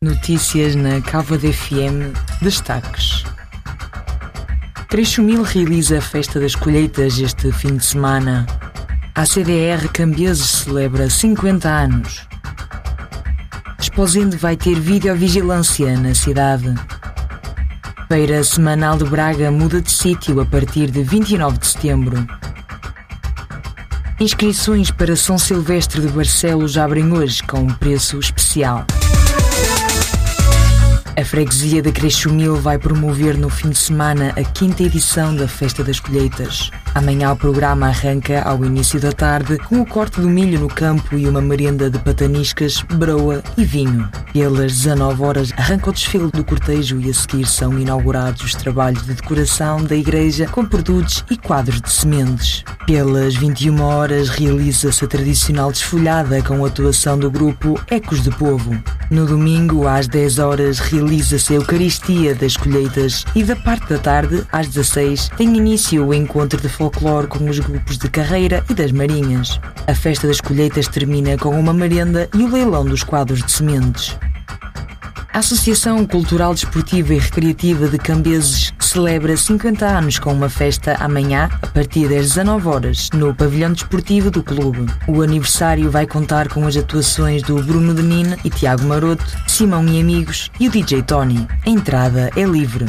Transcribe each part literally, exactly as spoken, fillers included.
Notícias na Cávado F M. Destaques. Creixumil realiza a Festa das Colheitas este fim de semana. A C D R Cambiases celebra cinquenta anos. Esposende vai ter videovigilância na cidade. Feira Semanal de Braga muda de sítio a partir de vinte e nove de setembro. Inscrições para São Silvestre de Barcelos abrem hoje com um preço especial. A freguesia de Creixumil vai promover no fim de semana a quinta edição da Festa das Colheitas. Amanhã o programa arranca ao início da tarde com o corte do milho no campo e uma merenda de pataniscas, broa e vinho. Pelas dezanove horas arranca o desfile do cortejo e a seguir são inaugurados os trabalhos de decoração da igreja com produtos e quadros de sementes. Pelas vinte e uma horas realiza-se a tradicional desfolhada com a atuação do grupo Ecos do Povo. No domingo, às dez horas, realiza-se a Eucaristia das Colheitas e da parte da tarde, às dezasseis, tem início o encontro de folclore com os grupos de Carreira e das Marinhas. A Festa das Colheitas termina com uma merenda e o leilão dos quadros de sementes. A Associação Cultural, Desportiva e Recreativa de Cambiases celebra cinquenta anos com uma festa amanhã, a partir das dezanove horas, no pavilhão desportivo do clube. O aniversário vai contar com as atuações do Bruno Denine e Tiago Maroto, Simão e Amigos e o D J Tony. A entrada é livre.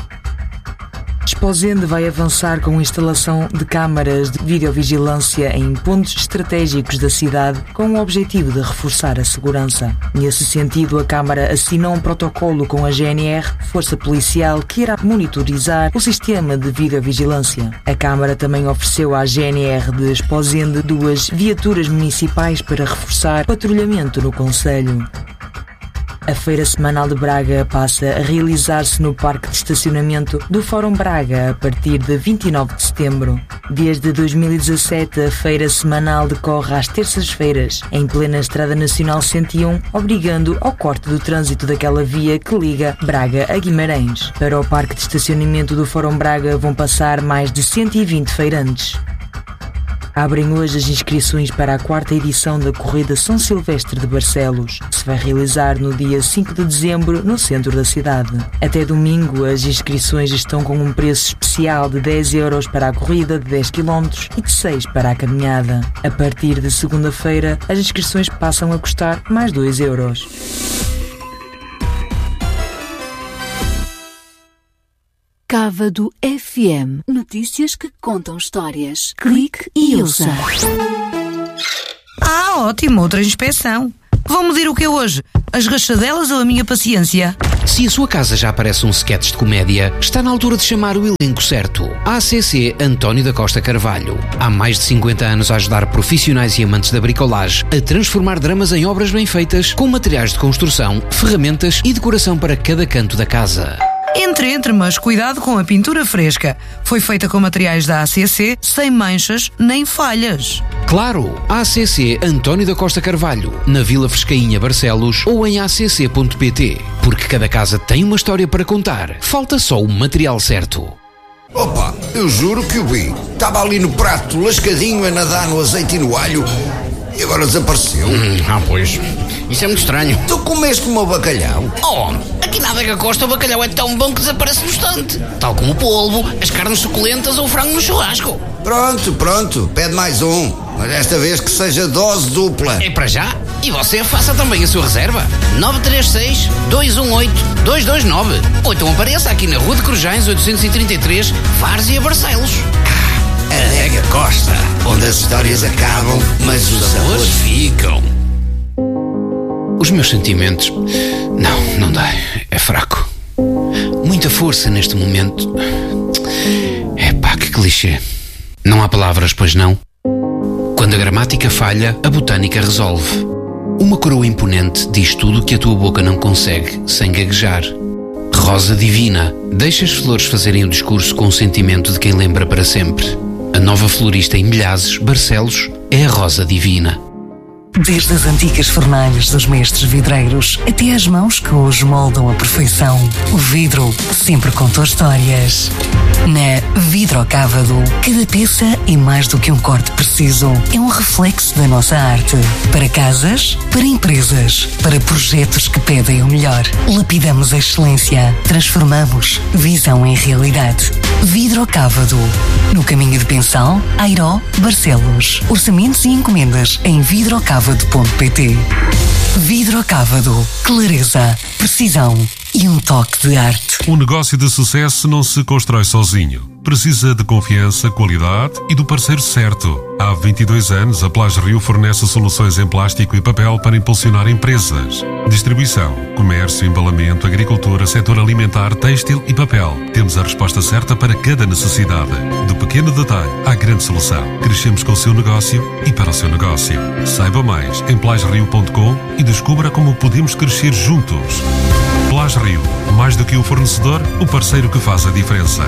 Esposende vai avançar com a instalação de câmaras de videovigilância em pontos estratégicos da cidade com o objetivo de reforçar a segurança. Nesse sentido, a Câmara assinou um protocolo com a G N R, Força Policial, que irá monitorizar o sistema de videovigilância. A Câmara também ofereceu à G N R de Esposende duas viaturas municipais para reforçar o patrulhamento no concelho. A Feira Semanal de Braga passa a realizar-se no Parque de Estacionamento do Fórum Braga a partir de vinte e nove de setembro. Desde dois mil e dezassete, a Feira Semanal decorre às terças-feiras, em plena Estrada Nacional cento e um, obrigando ao corte do trânsito daquela via que liga Braga a Guimarães. Para o Parque de Estacionamento do Fórum Braga vão passar mais de cento e vinte feirantes. Abrem hoje as inscrições para a quarta edição da Corrida São Silvestre de Barcelos, que se vai realizar no dia cinco de dezembro no centro da cidade. Até domingo, as inscrições estão com um preço especial de dez euros para a corrida de dez quilómetros e de seis para a caminhada. A partir de segunda-feira, as inscrições passam a custar mais dois euros. Cávado F M. Notícias que contam histórias. Clique e ouça. Ah, ótimo, outra inspeção. Vão medir o que é hoje? As rachadelas ou a minha paciência? Se a sua casa já parece um sketch de comédia, está na altura de chamar o elenco certo. A C C António da Costa Carvalho. Há mais de cinquenta anos a ajudar profissionais e amantes da bricolagem a transformar dramas em obras bem feitas, com materiais de construção, ferramentas e decoração para cada canto da casa. Entre, entre, mas cuidado com a pintura fresca. Foi feita com materiais da A C C, sem manchas nem falhas. Claro, A C C António da Costa Carvalho, na Vila Frescainha, Barcelos, ou em a c c ponto p t. Porque cada casa tem uma história para contar. Falta só o material certo. Opa, eu juro que o vi. Estava ali no prato, lascadinho, a nadar no azeite e no alho, e agora desapareceu. Hum, ah, pois. Isso é muito estranho. Tu comeste o meu bacalhau? Oh, aqui na Adega Costa o bacalhau é tão bom que desaparece no instante. Tal como o polvo, as carnes suculentas ou o frango no churrasco. Pronto, pronto. Pede mais um. Mas desta vez que seja dose dupla. É para já. E você faça também a sua reserva. nove três seis, dois um oito, dois dois nove. Ou então apareça aqui na Rua de Corujães oitocentos e trinta e três, Várzea, Barcelos. Adega Costa, onde as histórias acabam, mas os sabores ficam. Os meus sentimentos... Não, não dá. É fraco. Muita força neste momento. Epá, que clichê. Não há palavras, pois não? Quando a gramática falha, a botânica resolve. Uma coroa imponente diz tudo o que a tua boca não consegue, sem gaguejar. Rosa divina. Deixa as flores fazerem o discurso com o sentimento de quem lembra para sempre. A nova florista em Milhazes, Barcelos, é a Rosa Divina. Desde as antigas fornalhas dos mestres vidreiros até às mãos que os moldam à perfeição, o vidro sempre contou histórias. Na Vidrocávado, cada peça é mais do que um corte preciso. É um reflexo da nossa arte. Para casas, para empresas, para projetos que pedem o melhor. Lapidamos a excelência. Transformamos visão em realidade. Vidrocávado. No caminho de Pensal, Airó, Barcelos. Orçamentos e encomendas em vidrocávado ponto pt. Vidrocávado. Clareza, precisão e um toque de arte. Um negócio de sucesso não se constrói sozinho. Precisa de confiança, qualidade e do parceiro certo. Há vinte e dois anos, a Plage Rio fornece soluções em plástico e papel para impulsionar empresas. Distribuição, comércio, embalamento, agricultura, setor alimentar, têxtil e papel. Temos a resposta certa para cada necessidade. Do pequeno detalhe à grande solução. Crescemos com o seu negócio e para o seu negócio. Saiba mais em plage rio ponto com e descubra como podemos crescer juntos. Plage Rio, mais do que o fornecedor, o parceiro que faz a diferença.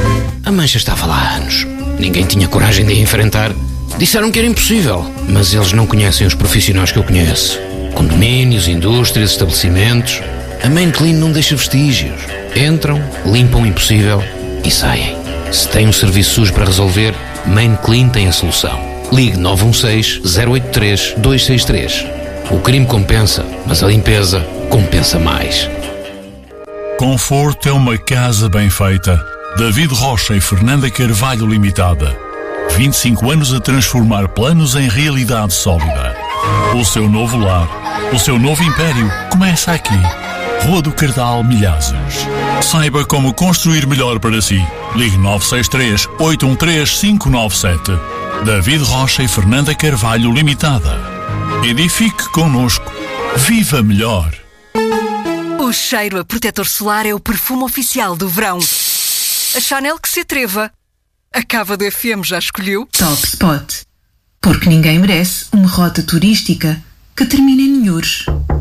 A mancha estava lá há anos. Ninguém tinha coragem de a enfrentar. Disseram que era impossível, mas eles não conhecem os profissionais que eu conheço. Condomínios, indústrias, estabelecimentos. A Main Clean não deixa vestígios. Entram, limpam o impossível e saem. Se tem um serviço sujo para resolver, Main Clean tem a solução. Ligue nove um seis, zero oito três, dois seis três. O crime compensa, mas a limpeza compensa mais. Conforto é uma casa bem feita. David Rocha e Fernanda Carvalho Limitada. vinte e cinco anos a transformar planos em realidade sólida. O seu novo lar, o seu novo império começa aqui. Rua do Cardal, Milhazes. Saiba como construir melhor para si. Ligue nove seis três, oito um três, cinco nove sete. David Rocha e Fernanda Carvalho Limitada. Edifique connosco. Viva melhor. O cheiro a protetor solar é o perfume oficial do verão. A Chanel que se atreva. A Cávado F M já escolheu? Top Spot. Porque ninguém merece uma rota turística que termine em Nhures.